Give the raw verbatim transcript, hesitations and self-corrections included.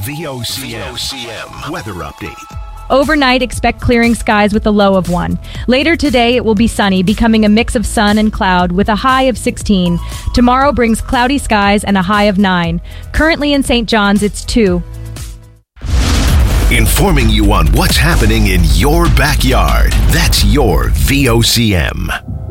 V O C M weather update. Overnight, expect clearing skies with a low of one. Later today, it will be sunny, becoming a mix of sun and cloud with a high of sixteen. Tomorrow brings cloudy skies and a high of nine. Currently in Saint John's, it's two. Informing you on what's happening in your backyard. That's your V O C M.